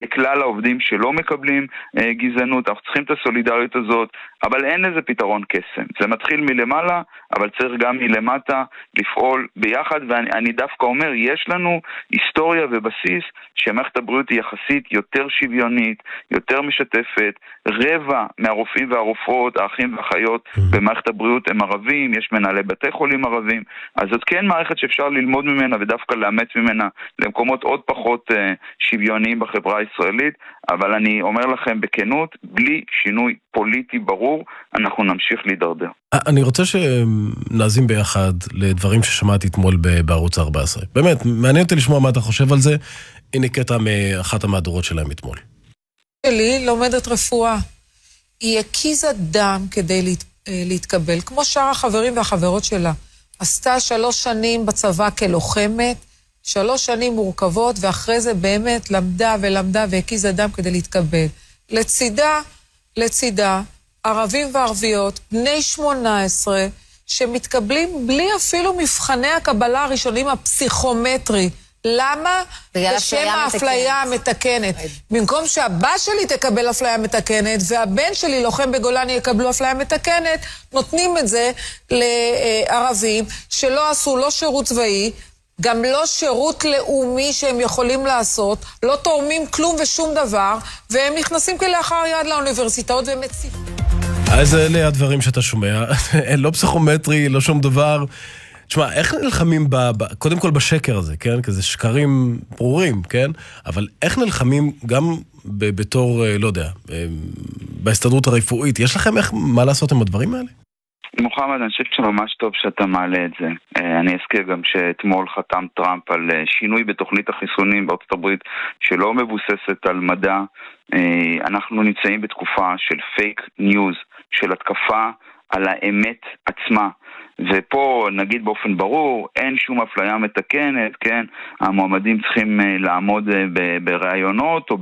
לכלל העובדים שלא מקבלים גזענות. אנחנו צריכים את הסולידריות הזאת, אבל אין לזה פתרון קסם. זה מתחיל מלמעלה, אבל צריך גם מלמטה לפעול ביחד, ואני דווקא אומר, יש לנו היסטוריה ובסיס שמערכת הבריאות היא יחסית יותר שוויונית, יותר משתפת. רבע מהרופאים והרופאות, האחים והאחיות במערכת הבריאות הם ערבים, יש מנהלי בתי חולים ערבים, אז זאת כן מערכת שאפשר ללמוד ממנה ודווקא לאמץ ממנה למקומות עוד פחות שוויוניים בחברה הישראלית, אבל אני אומר לכם בכנות, בלי שינוי פוליטי ברור, אנחנו נמשיך להידרדר. אני רוצה שנאזין ביחד לדברים ששמעתי אתמול בערוץ 14. באמת, מעניין אותי לשמוע מה אתה חושב על זה. הנה קטע מאחת המהדורות שלהם אתמול. שלי לומדת רפואה. היא הקיזה דם כדי להתקבל, כמו שאר החברים והחברות שלה. עשתה 3 שנים בצבא כלוחמת, 3 שנים מורכבות, ואחרי זה באמת למדה ולמדה והקיזה דם כדי להתקבל. לצידה, ערבים וערביות, בני 18, שמתקבלים בלי אפילו מבחני הקבלה הראשונים הפסיכומטרי. למה? בשם האפליה המתקנת. במקום שהבא שלי תקבל אפליה מתקנת, והבן שלי לוחם בגולני יקבלו אפליה מתקנת, נותנים את זה לערבים שלא עשו לא שירות צבאי, גם לא שירות לאומי שהם יכולים לעשות, לא תורמים כלום ושום דבר, והם נכנסים כלאחר יד לאוניברסיטאות ומציפים. אז אלה הדברים שאתה שומע, לא פסיכומטרי, לא שום דבר. תשמע, איך נלחמים קודם כל בשקר הזה, כן? כזה שקרים ברורים, כן? אבל איך נלחמים גם בתור, לא יודע, בהסתדרות הרפואית? יש לכם מה לעשות עם הדברים האלה? מוחמד, אני חושב שממש טוב שאתה מעלה את זה. אני אזכיר גם שאתמול חתם טראמפ על שינוי בתוכנית החיסונים בארצות הברית שלא מבוססת על מדע. אנחנו נמצאים בתקופה של פייק ניוז, של התקפה על האמת עצמה. ופה נגיד באופן ברור, אין שום אפליה מתקנת, כן? המועמדים צריכים לעמוד ברעיונות או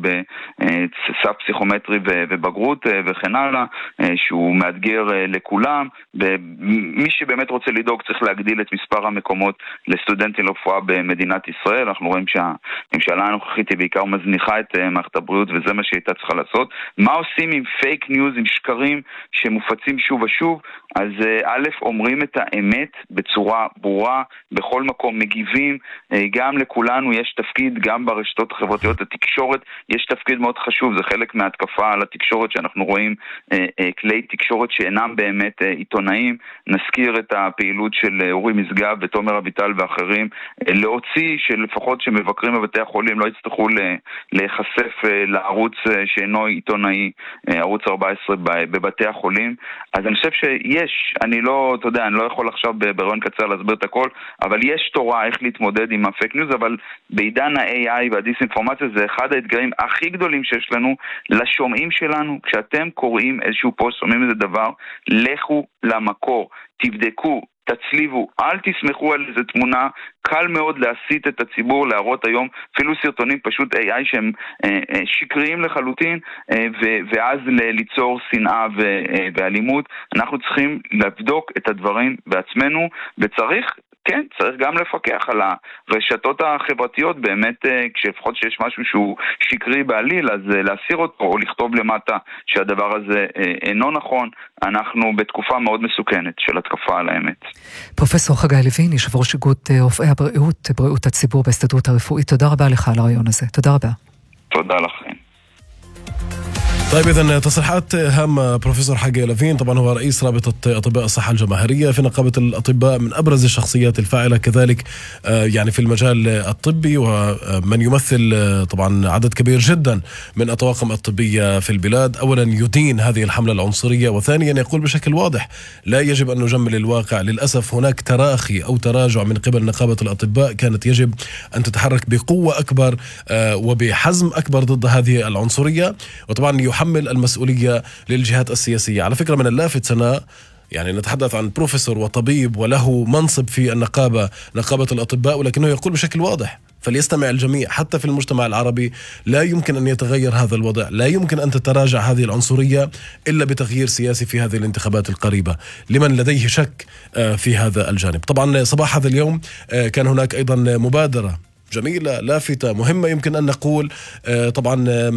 בסף פסיכומטרי ובגרות וכן הלאה, שהוא מאתגר לכולם, ומי שבאמת רוצה לדאוג צריך להגדיל את מספר המקומות לסטודנטים לרפואה במדינת ישראל. אנחנו רואים שהממשלה הנוכחית היא בעיקר מזניחה את מערכת הבריאות, וזה מה שהייתה צריכה לעשות. מה עושים עם פייק ניוז, עם שקרים שמופצים שוב ושוב? אז א', אומרים את האמת בצורה ברורה, בכל מקום מגיבים, גם לכולנו יש תפקיד, גם ברשתות החברתיות, התקשורת, יש תפקיד מאוד חשוב, זה חלק מההתקפה על התקשורת שאנחנו רואים כלי תקשורת שאינם באמת עיתונאים. נזכיר את הפעילות של אורי משגב ותומר אביטל ואחרים, להוציא שלפחות שמבקרים בבתי החולים לא יצטרכו להיחשף לערוץ שאינו עיתונאי, ערוץ 14 בבתי החולים. אז אני חושב שיש, אני לא יכול עכשיו ברעיון קצר להסביר את הכל, אבל יש תורה איך להתמודד עם הפייק ניוז, אבל בעידן ה-AI והדיסאינפורמציה זה אחד האתגרים הכי גדולים שיש לנו לשומעים שלנו. כשאתם קוראים איזשהו פוסט, שומעים איזה דבר, לכו למקור, תבדקו, תצליבו, אל תסמכו על איזה תמונה. קל מאוד להסיט את הציבור, להראות היום אפילו סרטונים פשוט AI שהם שקריים לחלוטין, ואז ליצור שנאה ואלימות. אנחנו צריכים לבדוק את הדברים בעצמנו, וצריך גם לפקח על הרשתות החברתיות, באמת כשלפחות שיש משהו שהוא שקרי בעליל, אז להסיר אותו או לכתוב למטה שהדבר הזה אינו נכון. אנחנו בתקופה מאוד מסוכנת של התקפה על האמת. פרופסור חגי לוין, יושב ראש איגוד רופאי בריאות הציבור בהסתדרות הרפואית, תודה רבה לך על הרעיון הזה. תודה רבה. תודה לכם. طيب إذن تصريحات هامة بروفيسور حاجة لافين. طبعا هو رئيس رابطة أطباء الصحة الجماهيرية في نقابة الأطباء، من أبرز الشخصيات الفاعلة كذلك يعني في المجال الطبي، ومن يمثل طبعا عدد كبير جدا من الطواقم الطبية في البلاد. أولا يدين هذه الحملة العنصرية، وثانيا يقول بشكل واضح لا يجب أن نجمل الواقع. للأسف هناك تراخي أو تراجع من قبل نقابة الأطباء، كانت يجب أن تتحرك بقوة أكبر وبحزم أكبر ضد هذه العنصرية، وطبعا يحمل المسؤولية للجهات السياسية. على فكرة من اللافت سنة يعني نتحدث عن بروفيسور وطبيب وله منصب في النقابة، نقابة الأطباء، ولكنه يقول بشكل واضح فليستمع الجميع حتى في المجتمع العربي، لا يمكن أن يتغير هذا الوضع، لا يمكن أن تتراجع هذه العنصرية إلا بتغيير سياسي في هذه الانتخابات القريبة لمن لديه شك في هذا الجانب. طبعا صباح هذا اليوم كان هناك أيضا مبادرة جميلة لافتة مهمة يمكن أن نقول طبعا